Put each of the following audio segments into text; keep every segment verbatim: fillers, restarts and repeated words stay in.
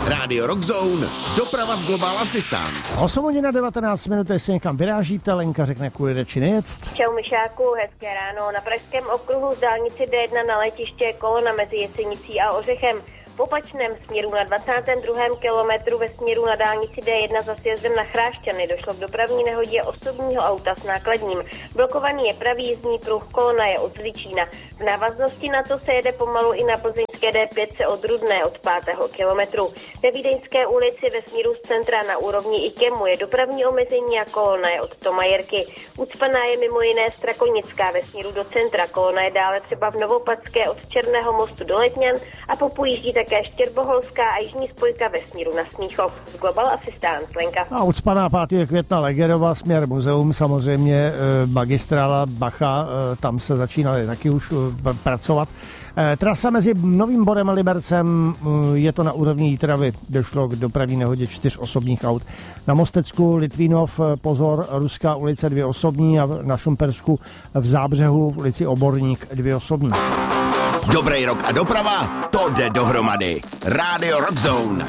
Radio Rockzone, doprava z Global Assistance. osm hodin a devatenáct minut, jestli někam vyrážíte, Lenka řekne, kudy jde či nejet. Čau Myšáku, hezké ráno. Na pražském okruhu z dálnici D jedna na letiště je kolona mezi Jesenicí a Ořechem. V opačném směru na dvacátém druhém kilometru ve směru na dálnici D jedna za sjezdem na Chrášťany došlo k dopravní nehodě osobního auta s nákladním. Blokovaný je pravý jízdní pruh, kolona je od Zličína. V návaznosti na to se jede pomalu i na plzeňské D pět od Rudné od pátého kilometru. Ve Vídeňské ulici ve směru z centra na úrovni Ikemu je dopravní omezení a kolona je od Tomajerky. Ucpaná je mimo jiné Strakonická ve směru do centra, kolona je dále třeba v Novopadské od Černého mostu do Letňan a popojíždí také Štěrboholská a jižní spojka ve směru na Smíchov. Z Global Assistance, Lenka. A ucpaná pátého května Legerova, směr muzeum, samozřejmě magistrála Bacha, tam se začínali taky už pracovat. Trasa mezi Novým Borem a Libercem, je to na úrovni Jítravy, došlo k dopravní nehodě čtyř osobních aut. Na Mostecku Litvínov, pozor, Ruská ulice dvě osobní a na Šumpersku v Zábřehu v ulici Oborník dvě osobní. Dobrý rok a doprava, to jde dohromady. Radio Rockzone.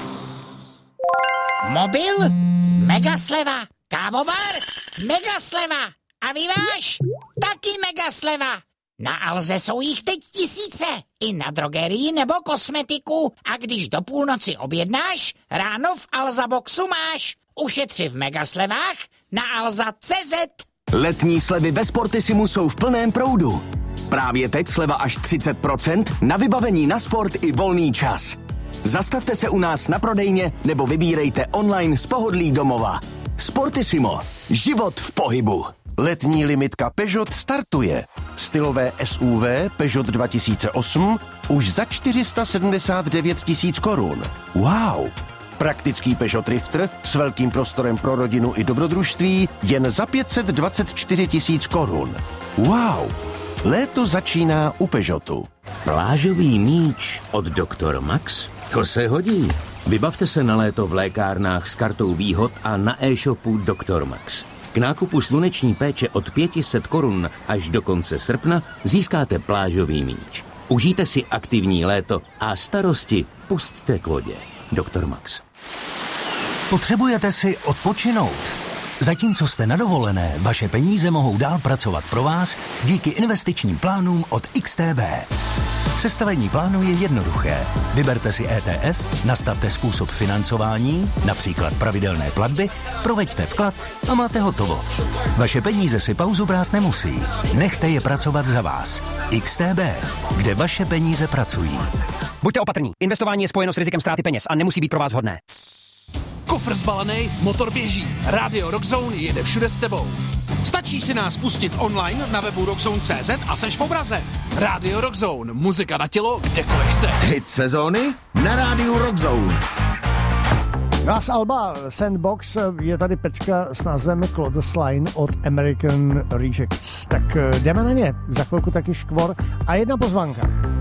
Mobil? Mega sleva. Kávovar? Mega sleva. A vyváž? Taky mega sleva. Na Alze jsou jich teď tisíce. I na drogerii nebo kosmetiku. A když do půlnoci objednáš, ráno v Alza Boxu máš. Ušetři v megaslevách na alza tečka cé zet. Letní slevy ve Sportissimu jsou v plném proudu. Právě teď sleva až třicet procent na vybavení na sport i volný čas. Zastavte se u nás na prodejně nebo vybírejte online z pohodlí domova. Sportissimo. Život v pohybu. Letní limitka Peugeot startuje. Stylové S U V Peugeot dva tisíce osm už za čtyři sta sedmdesát devět tisíc korun. Wow! Praktický Peugeot Drifter s velkým prostorem pro rodinu i dobrodružství jen za pět set dvacet čtyři tisíc korun. Wow! Léto začíná u Peugeotu. Plážový míč od doktor Max? To se hodí. Vybavte se na léto v lékárnách s kartou výhod a na e-shopu doktor Max. K nákupu sluneční péče od pět set korun až do konce srpna získáte plážový míč. Užijte si aktivní léto a starosti pusťte k vodě. doktor Max. Potřebujete si odpočinout? Zatímco jste na dovolené, vaše peníze mohou dál pracovat pro vás díky investičním plánům od X T B. Sestavení plánu je jednoduché. Vyberte si E T F, nastavte způsob financování, například pravidelné platby, proveďte vklad a máte hotovo. Vaše peníze si pauzu brát nemusí. Nechte je pracovat za vás. X T B, kde vaše peníze pracují. Buďte opatrní. Investování je spojeno s rizikem ztráty peněz a nemusí být pro vás vhodné. Kofr zbalený, motor běží. Radio Rockzone jede všude s tebou. Stačí si nás pustit online na webu rockzone tečka cé zet a seš v obraze. Radio Rockzone, muzika na tělo, kdekoliv chce. Hit sezóny na Radio Rockzone. Z alba Sandbox je tady pecka s názvem Clothesline od American Rejects. Tak jdeme na ně. Za chvilku taky škvor a jedna pozvánka.